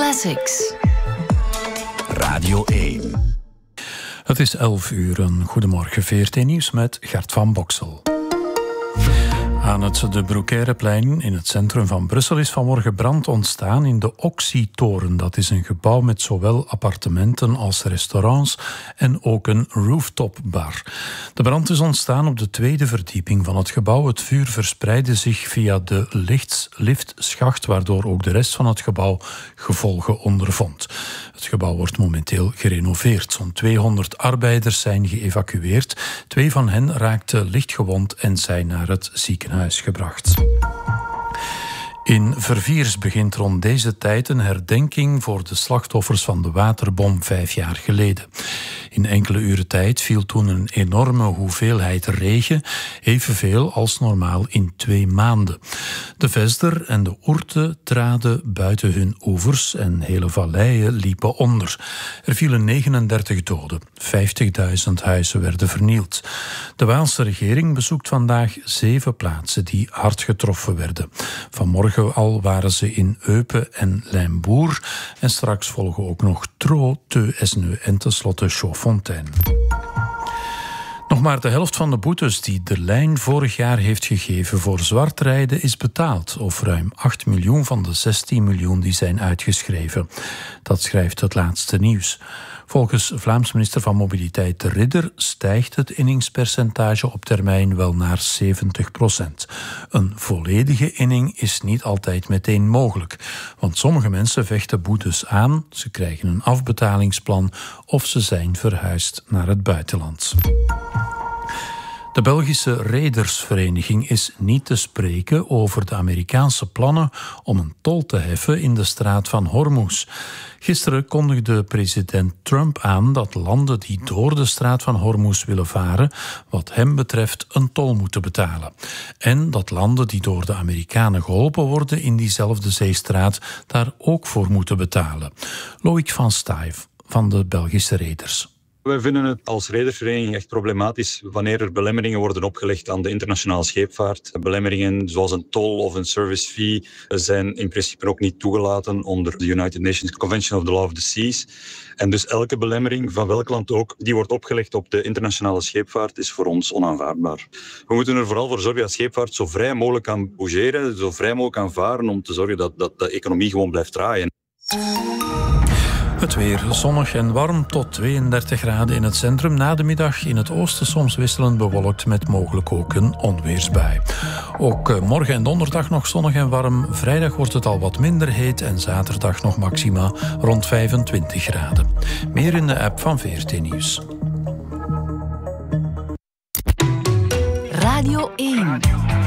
Classics. Radio 1. Het is 11 uur. Goedemorgen, VRT Nieuws met Gert van Boksel. Aan het De Broekeireplein in het centrum van Brussel is vanmorgen brand ontstaan in de Oxy-toren. Dat is een gebouw met zowel appartementen als restaurants en ook een rooftopbar. De brand is ontstaan op de tweede verdieping van het gebouw. Het vuur verspreidde zich via de liftschacht, waardoor ook de rest van het gebouw gevolgen ondervond. Het gebouw wordt momenteel gerenoveerd. Zo'n 200 arbeiders zijn geëvacueerd. 2 van hen raakten lichtgewond en zijn naar het ziekenhuis gebracht. In Verviers begint rond deze tijd een herdenking voor de slachtoffers van de waterbom 5 jaar geleden. In enkele uren tijd viel toen een enorme hoeveelheid regen, evenveel als normaal in 2 maanden. De Vesder en de Ourthe traden buiten hun oevers en hele valleien liepen onder. Er vielen 39 doden, 50.000 huizen werden vernield. De Waalse regering bezoekt vandaag 7 plaatsen die hard getroffen werden. Vanmorgen al waren ze in Eupen en Lijnboer en straks volgen ook nog Troo, Teu-Esneu en tenslotte Chaudfontaine. Nog maar de helft van de boetes die de lijn vorig jaar heeft gegeven voor zwartrijden is betaald, of ruim 8 miljoen van de 16 miljoen die zijn uitgeschreven. Dat schrijft het laatste nieuws. Volgens Vlaams minister van Mobiliteit De Ridder stijgt het inningspercentage op termijn wel naar 70%. Een volledige inning is niet altijd meteen mogelijk, want sommige mensen vechten boetes aan, ze krijgen een afbetalingsplan of ze zijn verhuisd naar het buitenland. De Belgische Redersvereniging is niet te spreken over de Amerikaanse plannen om een tol te heffen in de straat van Hormuz. Gisteren kondigde president Trump aan dat landen die door de straat van Hormuz willen varen, wat hem betreft een tol moeten betalen. En dat landen die door de Amerikanen geholpen worden in diezelfde zeestraat daar ook voor moeten betalen. Loïc van Stijf van de Belgische Reders. Wij vinden het als redersvereniging echt problematisch wanneer er belemmeringen worden opgelegd aan de internationale scheepvaart. Belemmeringen zoals een tol of een service fee zijn in principe ook niet toegelaten onder de United Nations Convention of the Law of the Seas. En dus elke belemmering, van welk land ook, die wordt opgelegd op de internationale scheepvaart, is voor ons onaanvaardbaar. We moeten er vooral voor zorgen dat scheepvaart zo vrij mogelijk kan bougeren, zo vrij mogelijk kan varen, om te zorgen dat de economie gewoon blijft draaien. Het weer zonnig en warm tot 32 graden in het centrum. Na de middag in het oosten soms wisselend bewolkt met mogelijk ook een onweersbui. Ook morgen en donderdag nog zonnig en warm. Vrijdag wordt het al wat minder heet en zaterdag nog maxima rond 25 graden. Meer in de app van VRT Nieuws. Radio 1.